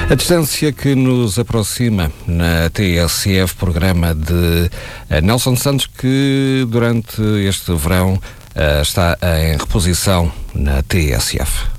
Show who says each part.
Speaker 1: A distância que nos aproxima na TSF, programa de Nelson Santos, que durante este verão está em reposição na TSF.